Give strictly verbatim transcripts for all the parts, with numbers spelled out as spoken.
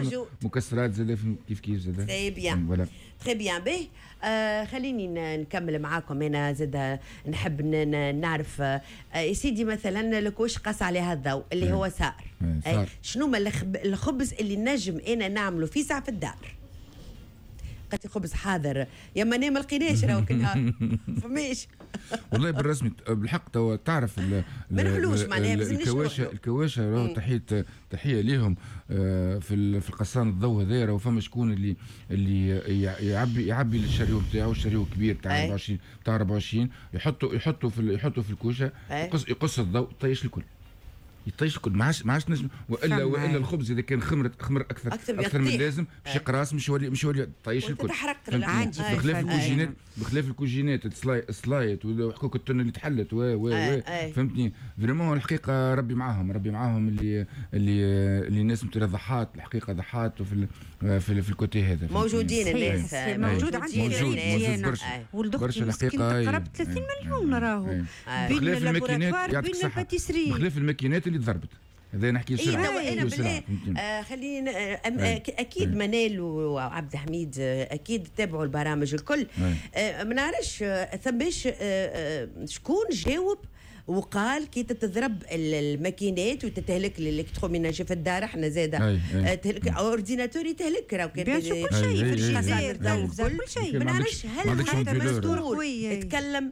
نعملوا مكسرات زاد كيف كيف زاد. تري بيان تري بيان. به آه خليني نكمل معاكم. انا زاد نحب نعرف آه يا سيدي مثلا الكوش قاس عليها الضوء اللي هو سائر. أي شنو ما الخبز اللي نجم انا نعمله في ساعه في الدار؟ قلت خبز حاضر يا ما ما لقيناش راهو كنا فماش. والله بالرسمي بالحق تو تعرف ما نحلوش معناها الكواشة الكواشة راهو تحية تحية ليهم في في القصان الضوء هذا. راهو فما شكون اللي اللي يعبي يعبي الشريو بتاعه الشريو كبير تاع أربعة وعشرين تاع أربعة وعشرين يحطوا يحطوا في يحطوا في الكوشة يقص يقص الضوء طيش الكل يطيش الكل ما عادش ما عادش نجم والا والا الخبز اذا كان خمر خمر اكثر اكثر, أكثر من اللازم مش قراص مش يولي مش يولي طيش الكل. عندي بخلاف الكوجينات بخلاف الكوجينات سلايت وحكوك التن اللي تحلت و و فهمتني. فريمون الحقيقه ربي معاهم ربي معاهم اللي اللي اللي الناس نتاع ضحات الحقيقه ضحات وفي في, في الكوتي هذا موجودين الناس موجود عندي موجود موجود برشا برشا الحقيقه قرب ثلاثين مليون راهو بين الماكينات بين الباتيسري بخلاف الماكينات اللي ضربت هذا نحكي سرعه. إيه انا آه خلينا آه اكيد منال وعبد الحميد اكيد تابعوا البرامج الكل. آه ما نعرفش ثماش آه شكون جاوب وقال كي تتضرب الماكينات وتتهلك الالكتروميناجي في الدار احنا زاده تهلك اورديناتور يتهلك راه كل شيء في الجزائر كل شيء. ما نعرفش هل حتى مسؤول يتكلم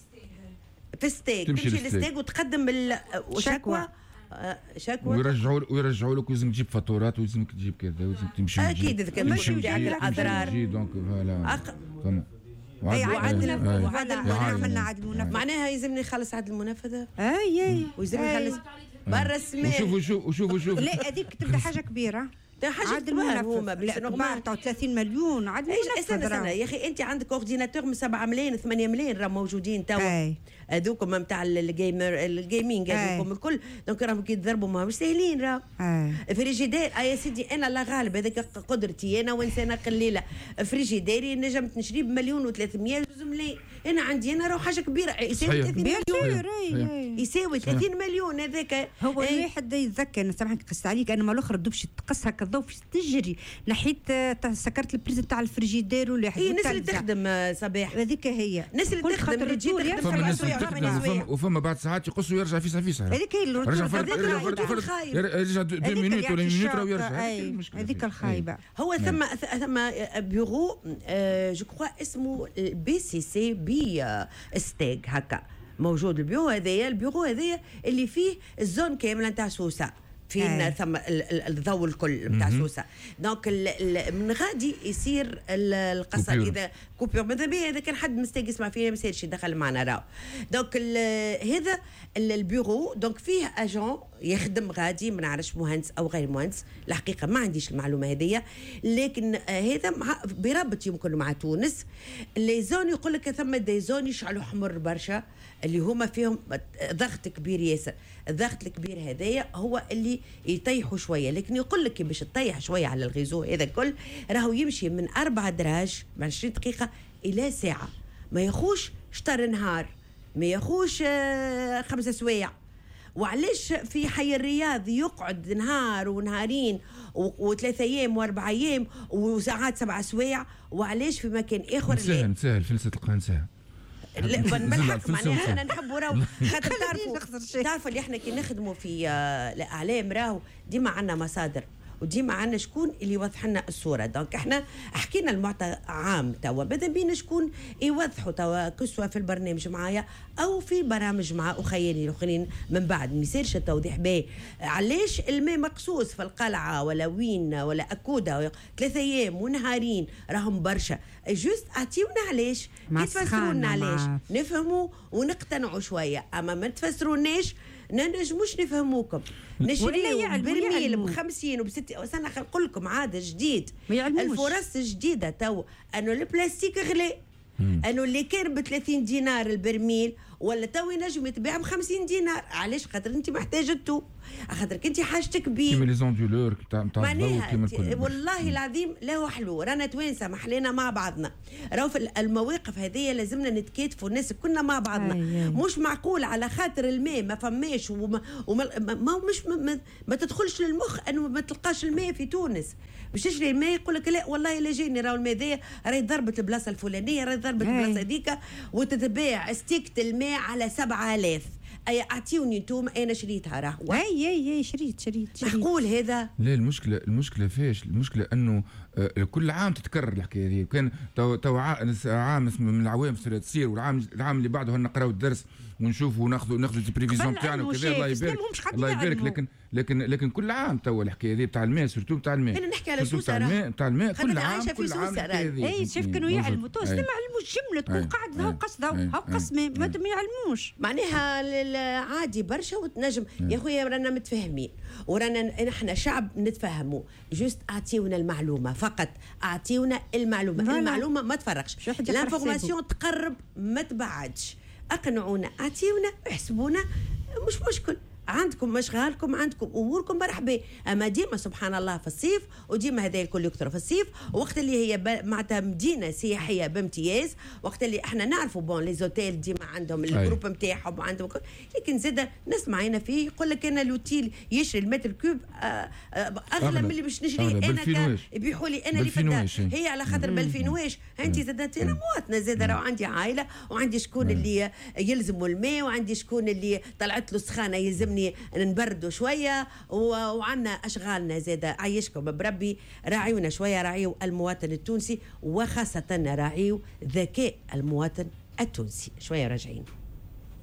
في الستيك تمشي للستيك وتقدم الشكوى شكوى ويرجعوا ويرجعوا لك ولازم تجيب فاتورات ولازمك تجيب كذا ولازم تمشي اكيد اذا كان مش عندك الاضرار دونك فوالا اي عدل وعدل عملنا عدل منفذ معناها يلزمني نخلص عدل المنفذ اي اي ويلزمني نخلص برا السماء. وشوفوا شوفوا شوفوا شوفوا لا هذيك تبدا حاجه كبيره عدل هما لا ثلاثين مليون عدل منفذ. يا اخي انت عندك اورديناتور من سبعة مليون ثمانية مليون راه موجودين توا هذوكم نتاع الجيمر الجيمنج هذوكم الكل دونك راهم كي يضربوا ماهوش ساهلين راه. فريجيدير يا سيدي انا لا غالب هذاك قدرتي انا وانسانه قليله فريجيديري نجمت نشري بمليون وثلاثمية زوز ملايين. انا عندي انا راه حاجه كبيره يساوي ثلاثين مليون يساوي ثلاثين مليون هذاك. هو الواحد يتذكر سامحك قصت عليك انا ما الاخر دوبش تقص هكا الضوء باش تجري نحيت سكرت البريز تاع الفريجيدير ولا حاجه. الناس اللي تخدم صباح هذيك هي الناس اللي تخدم اللي تجي تخدم وفما بعد ساعات يقصوا يرجع فيسا فيسا هذيك هي رجع يرجع دو مينوت ولا مينوت راه يرجع هذيك الخايبه. هو ثم ثم بيرو جو كوا اسمه بي سي سي بي ستيك هكا موجود البيرو هذايا البيرو هذايا اللي فيه الزون كامله نتاع سوسه فين ثم الضوء الكل نتاع سوسه. دونك من غادي يصير القصه اذا كوبيور ماذا بيا اذا كان حد مستيق يسمع فينا ما يصيرش يدخل معنا راهو. دونك هذا البيرو دونك فيه اجون يخدم غادي ما نعرفش مهندس او غير مهندس الحقيقه ما عنديش المعلومه هذيا لكن هذا برابط يمكن مع تونس. لي زون يقول لك ثم دي زون يشعلوا حمر برشا اللي هما فيهم ضغط كبير ياسر. الضغط الكبير هذايا هو اللي يطيحوا شويه لكن يقول لك باش تطيح شويه على الغيزو هذا الكل راهو يمشي من أربعة دراج من عشرين دقيقه الى ساعه ما يخوش شطر نهار ما يخوش خمسة سوايع. وعلاش في حي الرياض يقعد نهار ونهارين وثلاثة ايام واربع ايام وساعات سبع سوايع وعلاش في مكان اخر سهل سهل فلسة القران سهل لا بالحق معناها انا نحبوا راهو خاطر تعرفوا تعرفوا اللي احنا كي نخدموا في الاعلام راهو ديما عندنا مصادر وديما عندنا شكون اللي يوضح لنا الصوره. دونك احنا حكينا المعطى عام توا ماذا بينا شكون يوضحوا توا كسوه في البرنامج معايا او في برامج مع اخياني الاخرين من بعد ما يصيرش التوضيح به علاش الماء مقصوص في القلعه ولا وين ولا اكوده ثلاثة ايام ونهارين راهم برشا جوست اعطيونا علاش تفسرونا علاش نفهموا ونقتنعوا شويه اما ما تفسروناش ننجموش نفهموكم نشريو برميل بخمسين وبستين أنا نقول لكم عادة جديد الفرص جديدة تو أنه البلاستيك غلي أنه اللي كان بثلاثين دينار البرميل ولا تو ينجم يتباع بخمسين دينار علاش خاطر أنت محتاجة تو خاطرك انت حاجتك بيه كيما لي زوندولور تاع تاع الضوء كيما الكل. والله العظيم لا حلو، رانا توانسه محلينا مع بعضنا، راهو في المواقف هذه لازمنا نتكاتفوا الناس كلنا مع بعضنا. أي. مش معقول على خاطر الماء ما فماش وما, وما ما مش ما, ما, ما تدخلش للمخ انه ما تلقاش الماء في تونس، باش تشري الماء يقول لك لا والله لا جيني راهو الماء ذا راهي ضربت البلاصه الفلانيه راهي ضربت البلاصه هذيك، وتتباع استيكه الماء على سبعة آلاف. اي اعطيوني انتم انا شريتها راهو. اي اي اي شريت شريت, شريت. معقول هذا؟ لا المشكله المشكله فيش المشكله انه آه كل عام تتكرر الحكايه هذه. كان تو تو عام من العوام تصير، والعام العام اللي بعده نقراو الدرس ونشوفوا وناخذوا ناخذوا دي بريفيزيون تاعنا وكذا. الله يبارك الله يبارك. لكن لكن لكن كل عام تو الحكايه هذه بتاع الماء سورتو بتاع الماء. انا نحكي على سوسه الماء بتاع الماء كل عام كل عام. اي شوف كانوا يعلموا تو ما يعلموش جمله تكون قاعد هاو قصد هاو قسمه ما يعلموش معناها عادي برشا وتنجم. يا خويا رانا متفاهمين ورانا نحن شعب نتفاهموا، جوست اعطيونا المعلومه فقط، اعطيونا المعلومه. لا المعلومه ما تفرقش، الانفورماسيون تقرب ما تبعدش، اقنعونا اعطيونا احسبونا مش مشكل. عندكم مشغالكم عندكم اموركم مرحبا. اما ديما سبحان الله في الصيف وديما هذا الكل يكثر في الصيف، وقت اللي هي معناتها مدينه سياحيه بامتياز، وقت اللي احنا نعرفوا بون لي زوتيل ديما عندهم الجروب نتاعهم وعندهم كل. لكن زاد نسمعنا فيه يقول لك انا لوتيل يشري المتر كوب اغلى من اللي باش نشريه انا، يبيحوا لي انا اللي فدها هي على خاطر بالفينواش. انت زاد انا مواطنه زاد راه عندي عائله وعندي شكون اللي يلزموا الماء وعندي شكون اللي طلعت له سخانه يلزمني نبردوا شويه وعنا اشغالنا زاد. عايشكم بربي، راعيونا شويه، راعيوا المواطن التونسي وخاصه راعيوا ذكاء المواطن التونسي. شويه راجعين.